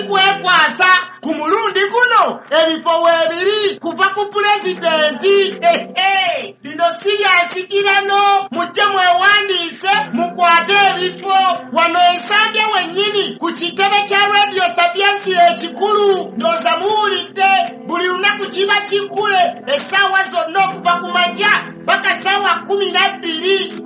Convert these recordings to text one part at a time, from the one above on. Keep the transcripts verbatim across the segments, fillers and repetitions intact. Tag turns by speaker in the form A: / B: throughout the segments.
A: kwekwasa ku mulundi guno ebifo weebiri kuva ku pulezidenti. Ehe, lino siryasikirano mujje mwewandiise mukwate ebifo wano Ensambya wennyini ku kitebe kya Radio Sapiensi ekikulu. Ndooza muwulidde buli lunaku kiba kikule essaawa zonna okuva ku makya paka ssaawa kumi na bbiri.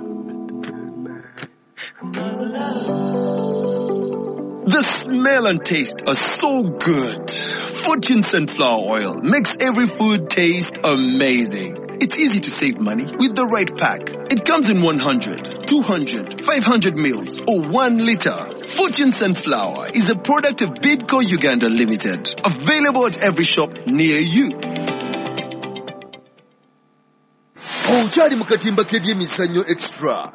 B: The smell and taste are so good. Fortune Sunflower Oil makes every food taste amazing. It's easy to save money with the right pack. It comes in one hundred, two hundred, five hundred mils or one liter. Fortune Sunflower is a product of Bidco Uganda Limited. Available at every shop near you.
C: Ochali mukatimba k'ebyemizannyo extra.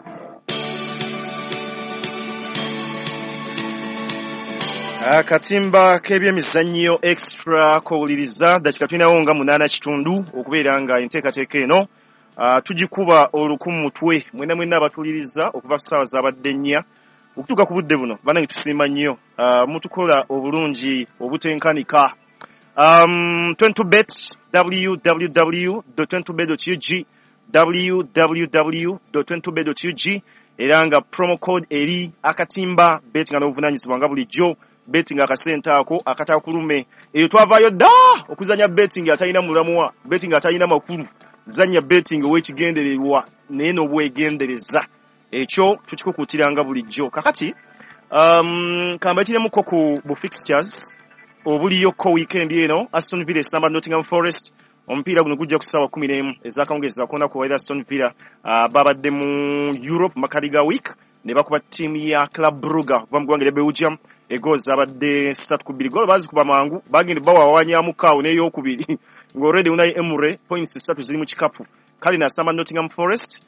D: Akatimba k'ebyemizannyo extra kowuliriza dakika tulinawo nga munaana kitundu okubeera nga enteekateeka eno uh, tugikuba olukumu mutwe mwena mwena abatuliriza okuva ssaawa z'abadde nnya okutuuka ku budde buno banange tusiima nnyo uh, mutukola obulungi obutenkanika. um, twenty bet w w w dot twenty bet dot u g w w w dot twenty bet dot u g era nga promo code eri akatimba betting n'obuvunanyizibwa nga bulijjo betting akasente ako akatakulume eyo twavaayo dda okuzanya betting atalina mulamuwa betting atalina makulu zanya betting ow'ekigendererwa naye n'obwegendereza ekyo tukikukuutiranga bulijjo. Kakati um, kambayitiremukko ku bu fixtures obuliyokko weekend eno. Aston Villa esamba Nottingham Forest, omupiira guno gujja ku ssaawa kumi n'emu ez'akawungezi akona kuwaira Aston Villa uh, babadde mu Europe makali ga week ne bakuba ttiimu ya Club Brugge okuva mu ggwanga lya Belgium egoozi abadde ssatu ku bbiri. Goolo baazikuba mangu bagenda bawawanyamu kaawo n'eyokubiri ng'already Unai Emery points ssatu ziri mu kikapu. Kale nasamba Nottingham Forest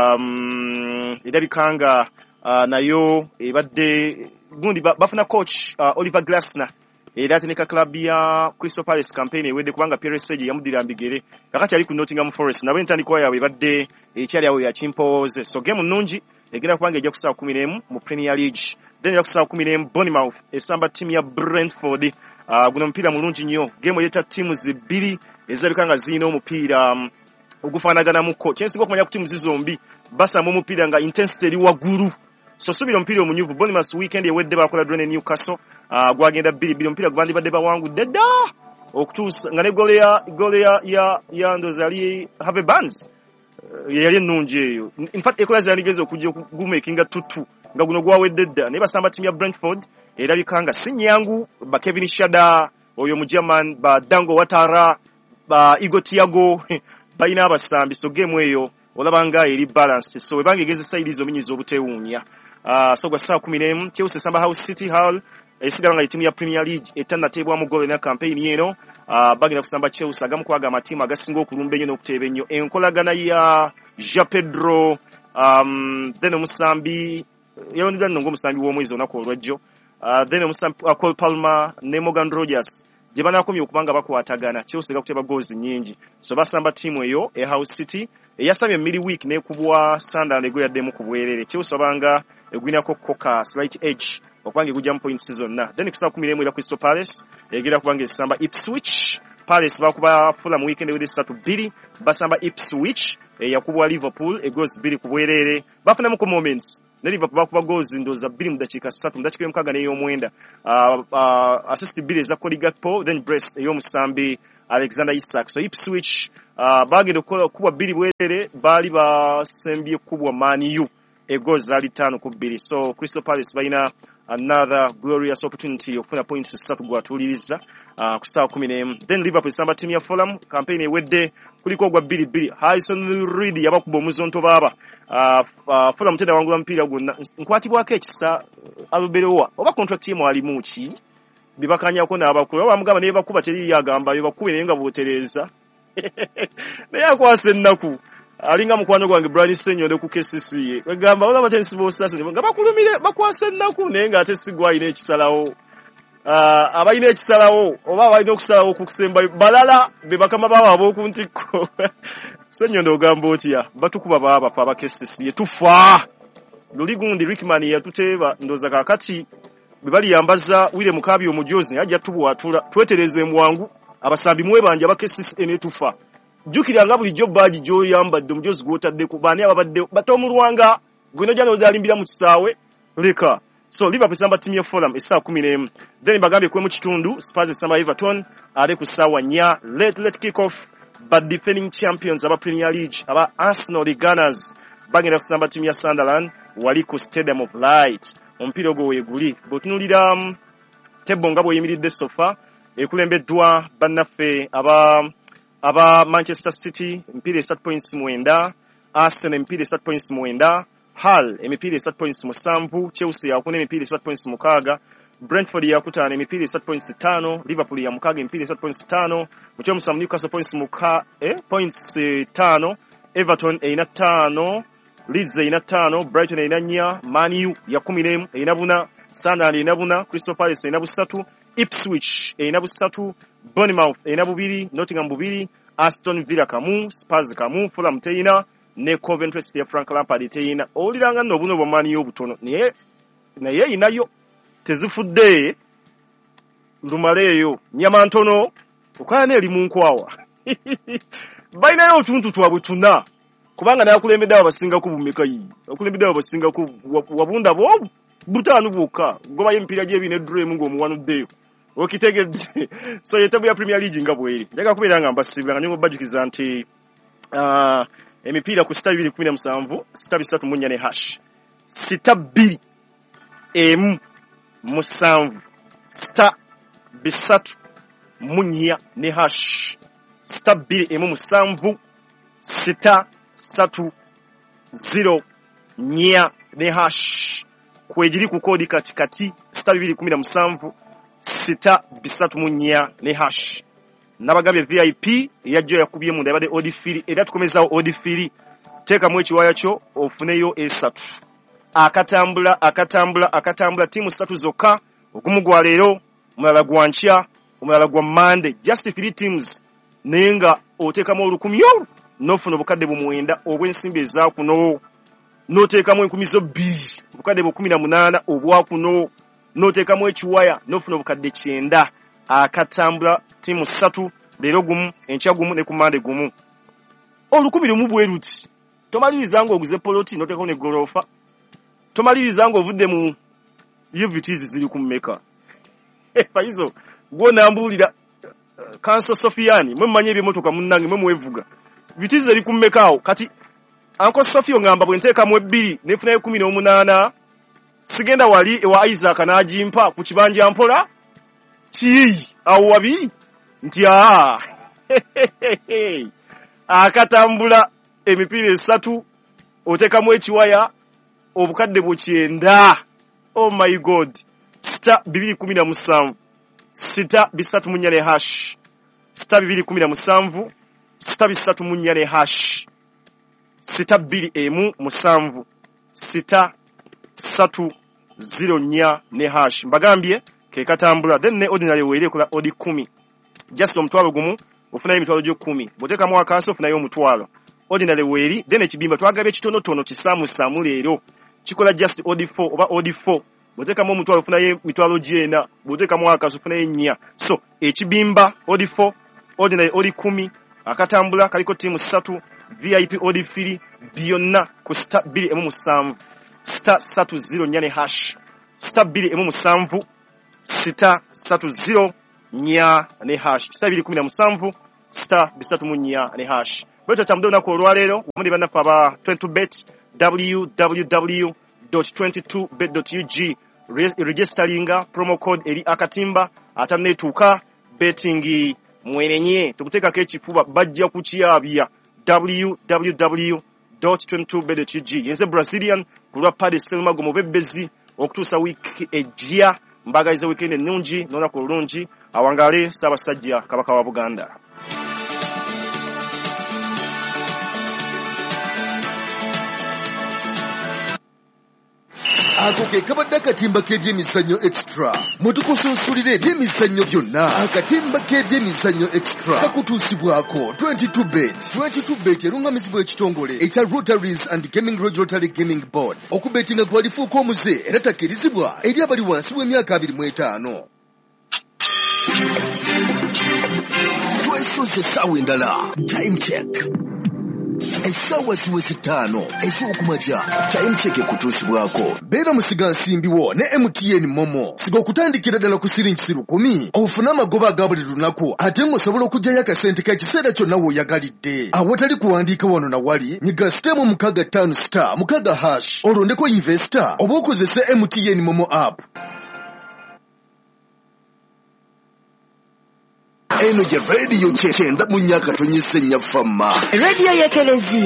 D: um, erabika nga uh, nayo ebadde gundi bafuna coach uh, Oliver Glasner era ateneka club ya Crystal Palace campaign ewedde kubanga Pierre Sage yamudira mbigere kakati ali ku Nottingham Forest nabo entandikwa yaabwe ebadde ekyali awo ya Chimpoze. So game nnungi egenda kubanga ejja ku ssaawa kumi n'emu mu Premier League. Then ya ku ssaawa kumi n'emu Bournemouth esamba ttiimu ya Brentford. Uh, guno mupiira mulungi nnyo game ereta ttiimu zibbiri ezirabika nga zirina omupiira um, ogufaanaganamuko. Kyensinga okumanya ku ttiimu zombi basamba omupiira nga intensity eri waggulu. So subira omupiira omunyuvu. Bournemouth weekend ewedde bakola draw ne Newcastle uh, gwagenda bbiri bbiri omupiira gwandibadde bawangudde dda okutuusa nga ne goole ya goole ya ya, ya ndoza yali Harvey Barnes uh, yali ennungi eyo. In fact ekola zandigeze okujja okugumakinga tutu nga guno gwawedde dda naye basamba ttiimu ya Brentford erabika nga si nnyangu. Ba Kevin Shada oyo mu German, ba Dango Watara, ba Igor Thiago balina abasambi. So game eyo olaba nga eri balance. So webange egezesa irizo minyizo obuteewuunya. Uh, so gwa ssaawa kumi n'emu Chelsea esamba House City Hall esigala nga ttiimu ya Premier League etannateebwamu goolo na campaign eno. Uh, bagenda kusamba Chelsea agamu ku ago amatiimu agasinga okulumba ennyo n'okuteeba ennyo. Enkolagana ya Jean Pedro um, then omusambi yalondeddwa nno ng'omusambi w'omwezi olunaku olwajjo. Uh, then omusambi uh, Cole Palmer ne Morgan Rogers gye banaakomye okubanga bakwatagana Chelsea gakuteeba goozi nnyingi. So basamba ttiimu eyo e House City eyasabye miri week nekubwa Sunderland ego yaddemu ku bwerere. Chelsea obanga egwinako koka slight edge okubanga egujja mu points zonna. Then kusaba kumi n'emu era Crystal Palace egenda kubanga esamba Ipswich. Palace bakuba Fulham weekend ewedde ssatu bbiri basamba Ipswich eyakubwa Liverpool egoozi bbiri ku bwerere. Bafunamu ku moments ne Liverpool bakuba goozi ndooza bbiri mu dakiika ssatu mu dakiika y'omukaaga n'ey'omwenda. Uh, uh, assist bbiri eza Cody Gakpo then brace ey'omusambi Alexander Isak. So Ipswich uh, bagenda okuba bbiri bwerere baali basembye kubwa Man U egoozi zaali ttaano ku bbiri. So Crystal Palace balina another glorious opportunity okufuna points ssatu gwatuuliriza uh, ku ssaawa kumi n'emu. Then Liverpool esamba ttiimu ya Fulham campaign ewedde kuliko ogwa bbiri bbiri. Harrison Reed yabakuba omuzonto baaba. Uh, uh, Fulham tena wangula mupiira gwonna. Nkwatibwako ekisa Alberoa oba contract yemu alimu ki bibakanyako n'abakulu bamugamba naye bakuba teri yagamba bibakube naye nga bootereza naye akwasa ennaku alinga mukwano gwange Brian Senyo ne ku K C C ye bagamba olaba tensi bosase nga bakulumire bakwasa ennaku naye nga ate sigwa ine ekisalawo. Uh, abalina ekisalawo oba abalina okusalawo okusemba balala be bakama baabo ab'okuntikko Senyo n'ogamba otya batukuba baaba pa ba K C C ye tufa luli gundi Rickman yatuteeba ndoza kakati bali yambaza wile mukabi omujozi ajja tubwatula twetereze mwangu abasambi mwe banje abakesisi enetufa jukira nga buli job baji jo yambadde omujozi gwotadde ku bani ababadde batomulwanga gwino jano dalimbira mu kisaawe leka so Liverpool samba timu ya Fulham esa kumi n'emu then bagambe kwe mu kitundu Spurs samba Everton ale ku sawa nya let let kick off but defending champions aba Premier League aba Arsenal the Gunners bagenda kusamba timu ya Sunderland wali ku Stadium of Light ompiro go weguli botunulira um, tebo ngabo yimiridde sofa ekulembeddwa bannaffe aba aba Manchester City mpire seven points mwenda Arsenal mpire seven points mwenda Hull emipire seven points musanvu Chelsea yakuna emipire seven points mukaga Brentford yakutana emipire seven points tano Liverpool ya mukaga emipire seven points tano muchomu sam Newcastle points muka eh points eh, tano Everton eina tano Leeds eina tano Brighton eina nya Man U ya kumi n'emu eina buna Sunderland eina buna Crystal Palace eina busatu Ipswich eina busatu Bournemouth eina bubiri Nottingham bubiri Aston Villa kamu Spurs kamu Fulham teina ne Coventry City ya Frank Lampard teina oliranga no buno bwamani yobutono naye naye inayo tezifudde lumaleyo nyama ntono ukana eri munkwawa baina yo tuntu twabwe tuna kubanga nakulembedde abasinga ku bumeka yi okulembedde abasinga ku wabunda bo butanu buka goba yempira je bine dream ngo muwanudde okitegedde so yetabu ya Premier League ngabwe jaga kubiranga mbasibanga nyo bajukiza nti ah uh, emipira ku sita bibiri kumi na musanvu sita bisatu munya ne hash sita bbiri emu musanvu sita bisatu munya ne hash sita bbiri emu musanvu sita satu zero nya ne hash kwegiri ku kodi katikati sita bibiri kumi na musanvu sita bisatu munya ne hash nabagabye V I P yajjo yakubye mu ndabade odifiri era tukomezawo odifiri teka mwechi wayacho ofuneyo esatu akatambula akatambula akatambula timu satu zokka okumugwa lero mulala gwancha mulala gwa Monday just three teams nenga oteka mu olukumyo nofuna bukadde bumwenda obwensimbe za kuno noteka mu enkumizo bbiri bukadde bu kumi na munana obwa kuno noteka mu echiwaya nofuna bukadde kyenda akatambula timu satu lero gumu encha gumu ne kumande gumu olukumi lumu bweruti tomaliriza ngo oguze poloti noteka ne gorofa tomaliriza ngo ovudde mu U V Ts ziri kumeka e paizo gona mbulira uh, Kanso Sofiani mwe manye bye motoka munnange mwe mwevuga vitizi ziri kumekao kati Anko Sofio ngamba bwe nteka mu ebbiri nefuna ya kumi n'omunaana sigenda wali wa Isaac anajimpa ku kibanja mpola chi au wabi nti aa akatambula emipira esatu oteka mu ekiwaya obukadde bukyenda oh my god sita bibiri kumi na musanvu sita bisatu munya ne hash sita bibiri kumi na musanvu sita bisatu munya ne hash sita bbiri emu musanvu sita satu zero nya ne hash mbagambye ke katambula then ne ordinary weere kula odi kumi just omutwalo gumu ofuna emitwalo gyo kumi boteka mu akanso ofuna yo omutwalo ordinary weeri then ekibimba twagabye kitono tono kisamu samu leero kikola just odi four oba odi four boteka mu omutwalo ofuna ye mitwalo gyena boteka mu akanso ofuna ye nnya so ekibimba odi four ordinary odi kumi akatambula kaliko timu satu V I P odi firi byonna ku star bbiri emu musanvu star satu zero nya ne hash star bbiri emu musanvu sita satu zero nya ne hash sita bibiri kumi na musanvu star bisatu mu nya ne hash bweto tamdo na ko lwalero omuli banafa ba twenty bet w w w dot twenty-two bet dot u g registeringa promo code eri akatimba atanetuka betting mwenenye tukuteka ke kifuba bajja kuchiyabya w w w dot twenty-two bet dot u g yenze Brazilian kulwa Paddy Selma gomobebezi okutusa week ejia mbagaize weekend ennungi nona ku lulungi awangale Ssaabasajja Kabaka wa Buganda.
C: ako ke kabadde akatimba k'ebyemizannyo extra mutukusuusulira ebyemizannyo byonna. Akatimba k'ebyemizannyo extra kakutuusibwako twenty-two bet. twenty-two bet erungamizibwa ekitongole ekya Rotaries and Gaming Lodge Rotary Gaming Board. Okubetinga kwalifuuka omuze era takkirizibwa eri abali wansi w'emyaka abiri mu etaano. Twesoze essaawa endala. Time check. Essaawa ziweze ttaano ez'okumakya. Time check ekutuusibwako. Beera musiga nsimbiwo ne M T N Momo. Siga okutandikira ddala ku siringi lukumi ofune amagoba aga buli lunaku ate ng'osobola okuggyayo akasente k'ekiseera kyonna w'oyagalidde. Awatali kuwandiika wano na wali nyiga sitemu mukaaga ttaano star mukaaga hash olondeko investor oba okozese M T N Momo app. Eno je radio kyenda mu nnyaka tonyese nnya famma.
E: Radio y'Ekelezia.